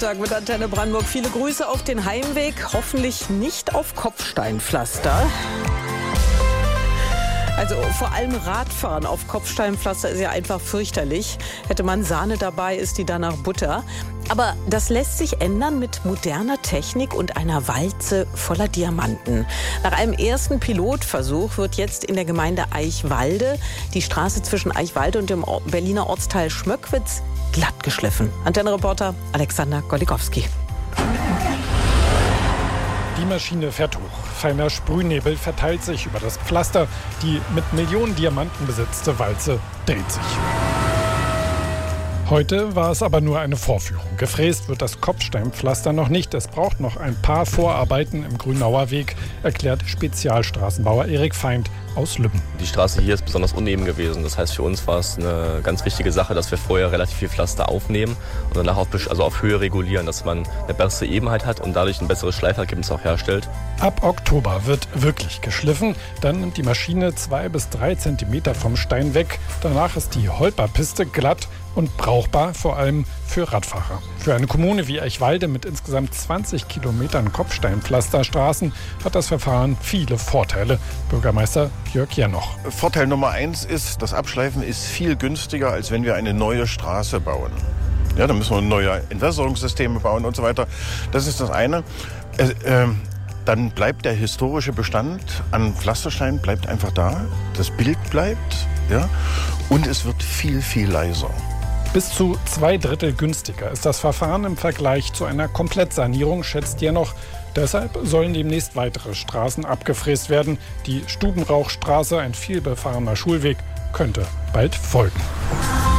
Tag mit Antenne Brandenburg. Viele Grüße auf den Heimweg. Hoffentlich nicht auf Kopfsteinpflaster. Also vor allem Radfahren auf Kopfsteinpflaster ist ja einfach fürchterlich. Hätte man Sahne dabei, ist die danach Butter. Aber das lässt sich ändern mit moderner Technik und einer Walze voller Diamanten. Nach einem ersten Pilotversuch wird jetzt in der Gemeinde Eichwalde die Straße zwischen Eichwalde und dem Berliner Ortsteil Schmöckwitz glatt geschliffen. Antenne-Reporter Alexander Golikowski. Die Maschine fährt hoch. Feiner Sprühnebel verteilt sich über das Pflaster. Die mit Millionen Diamanten besetzte Walze dreht sich. Heute war es aber nur eine Vorführung. Gefräst wird das Kopfsteinpflaster noch nicht. Es braucht noch ein paar Vorarbeiten im Grünauer Weg, erklärt Spezialstraßenbauer Erik Feind aus Lübben. Die Straße hier ist besonders uneben gewesen. Das heißt, für uns war es eine ganz wichtige Sache, dass wir vorher relativ viel Pflaster aufnehmen und danach auf Höhe regulieren, dass man eine bessere Ebenheit hat und dadurch ein besseres Schleifergebnis auch herstellt. Ab Oktober wird wirklich geschliffen. Dann nimmt die Maschine 2 bis 3 Zentimeter vom Stein weg. Danach ist die Holperpiste glatt und brauchbar, vor allem für Radfahrer. Für eine Kommune wie Eichwalde mit insgesamt 20 Kilometern Kopfsteinpflasterstraßen hat das Verfahren viele Vorteile. Bürgermeister Jörg Jenoch. Vorteil Nummer 1 ist, das Abschleifen ist viel günstiger, als wenn wir eine neue Straße bauen. Ja, da müssen wir neue Entwässerungssysteme bauen und so weiter. Das ist das eine. Dann bleibt der historische Bestand an Pflasterstein bleibt einfach da. Das Bild bleibt, ja, und es wird viel, viel leiser. Bis zu 2/3 günstiger ist das Verfahren im Vergleich zu einer Komplettsanierung, schätzt Jenoch. Deshalb sollen demnächst weitere Straßen abgefräst werden. Die Stubenrauchstraße, ein vielbefahrener Schulweg, könnte bald folgen.